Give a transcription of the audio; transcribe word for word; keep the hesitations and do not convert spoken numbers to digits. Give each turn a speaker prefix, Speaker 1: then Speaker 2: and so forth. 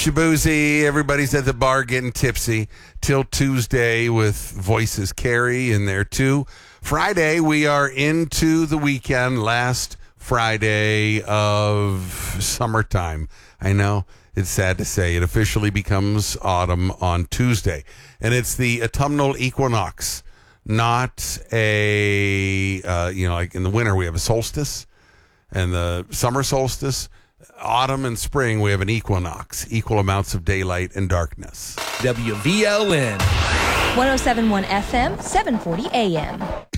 Speaker 1: Shabuzi, everybody's at the bar getting tipsy till Tuesday with Voices Carry in there too. Friday, we are into the weekend, last Friday of summertime. I know it's sad to say it officially becomes autumn on Tuesday, and it's the autumnal equinox, not a, uh, you know, like in the winter we have a solstice and the summer solstice. Autumn and spring, we have an equinox, equal amounts of daylight and darkness.
Speaker 2: W V L N.
Speaker 3: one oh seven point one F M, seven forty A M.